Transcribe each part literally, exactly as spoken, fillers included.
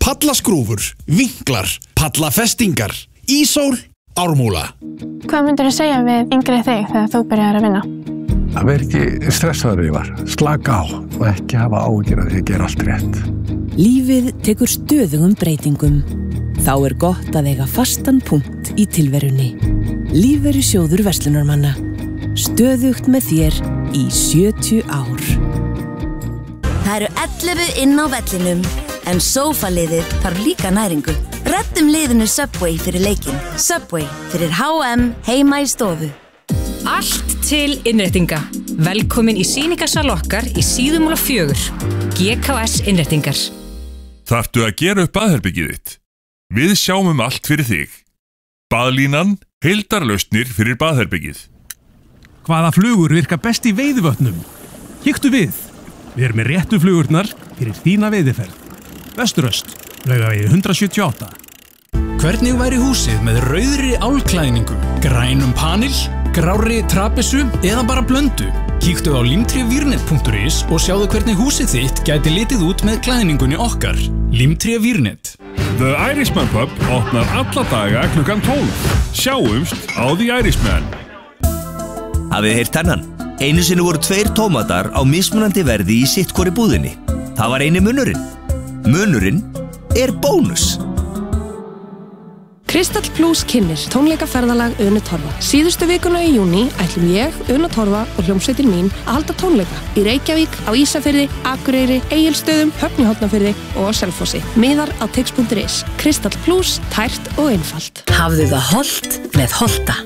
pallaskrúfur, vinklar, pallafestingar, ísól, ármúla. Hvað myndir þú segja við yngri þig þegar þú byrjar að vinna? Það verður ekki stressaður ég var, slaka á og ekki hafa áhyggjur af því að gera allt rétt. Lífið tekur stöðugum breytingum. Þá er gott að eiga fastan punkt í tilverunni. Lífeyrissjóður verslunarmanna. Stöðugt með þér í sjötíu ár. Það eru ellefu inn á vellinum, en sófaliðið þarf líka næringu. Reddum liðinu Subway fyrir leikinn. Subway fyrir H og M heima í stofu. Allt til innréttinga. Velkomin í sýningarsal okkar í Síðumúla fjögur. G K S innréttingar. Þarftu að gera upp baðherbergið þitt? Við sjáum um allt fyrir þig. Baðlínan, heildarlausnir fyrir baðherbergið. Hvaða flugur virka best í veiðivötnum? Kíktu við. Við erum með réttu flugurnar fyrir þína veiðiferð. Vesturöst, Laugavegi hundrað sjötíu og átta. Hvernig væri húsið með rauðri álklæðningu, grænum panil, grárri trapessu eða bara blöndu? Kíktu á limtrevírnet punktur is og sjáðu hvernig húsið þitt gæti litið út með klæðningunni okkar. Limtrevírnet. The Irishman Pub opnar alla daga klukkan tólf. Sjáumst á The Irishman. Hafið þið heyrt þennan? Einu sinni voru tveir tómatar á mismunandi verði í sitt hvori búðinni. Það var eini munurinn. Munurinn er bónus. Kristall Plus kynnir tónleikaferðalag Unu Torfa. Síðustu vikuna í júní ætlum ég, Una Torfa og hljómsveitin mín að halda tónleika í Reykjavík, á Ísafirði, Akureyri, Egilsstöðum, Höfn í Hornafirði og á Selfossi. Miðar á tix punktur is. Kristall Plus, tært og einfalt. Hafðu það hollt með Holta.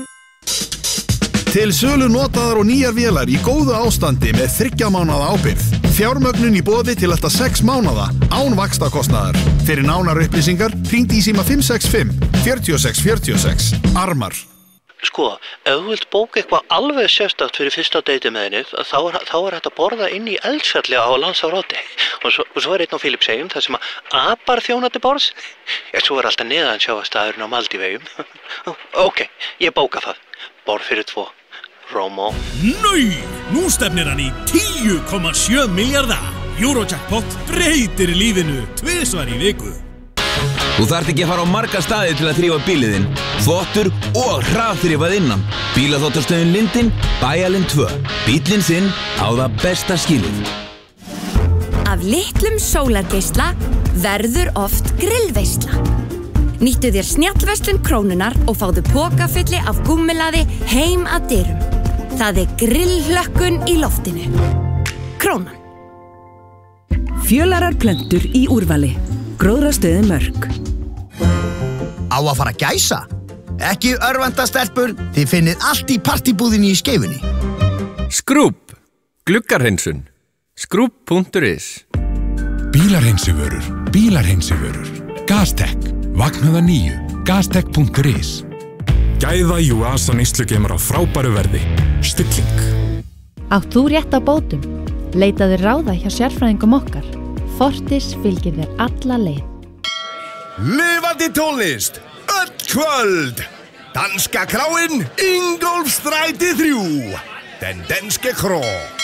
Til sölu notaðar og nýjar vélar í góðu ástandi með þriggja mánaða ábyrgð. Fjármögnun í boði til eftir sex mánaða, án vaxtakostnaðar. Fyrir nánar upplýsingar, hringdu í síma fimm sex fimm, fjögur sex fjögur sex. Armar. Sko, ef þú vilt bóka eitthvað alveg sérstakt fyrir fyrsta deiti með henni, þá er, þá er hægt að borða inn í Eldsfjalli á Lanzarote. Og svo, og svo er einn á Filippseyjum, þar sem að apar þjóna til borðs. Já, svo er alltaf neðan sjávarstaðurinn á Maldíveyjum. Ok, ég bóka það. Borð fyrir tvo. Rómó. Nei, nú stefnir hann í tíu komma sjö milljarða. Eurojackpot breytir lífinu tvisvar í viku. Þú þarft ekki að fara á marga staði til að þrífa bíliðinn, þvottur og hraðþrifað innan. Bílaþvottastöðin Lindin, Bæjarlind tvö. Bíllinn þinn á það besta skilið. Af litlum sólargeisla verður oft grillveisla. Nýttu þér snjallverslun Krónunnar og fáðu pokafulli af gúmmelaði heim að dyrum. Það er grillhlökkun í loftinu. Krónan. Fjölarar plöntur í úrvali. Gróðrastöðin Mörk. Á að fara að gæsa? Ekki örvænta stelpur, þið finnið allt í partibúðinni í Skeifunni. Skrúbb. Gluggarhreinsun. Skrúbb punktur is. Bílarhreinsuvörur. Bílarhreinsuvörur. Gastek. Vagnaða níu. Gastek punktur is. Gæða Juasa neyslugeimar á frábæru verði. Stilling. Átt þú rétt á bótum? Leitaðu ráða hjá sérfræðingum okkar. Fortis fylgir þér alla leið. Lifandi tónlist, öll kvöld. Danska kráin, Ingólfsstræti þrjú. Den danske kró.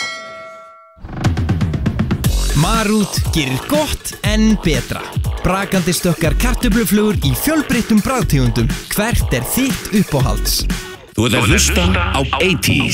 Marút gerir gott en betra. Brakandi stökkar kartöfluflugur í fjölbreyttum bragðtegundum. Hvert er þitt uppáhalds? Þú ert að hlusta á eighties.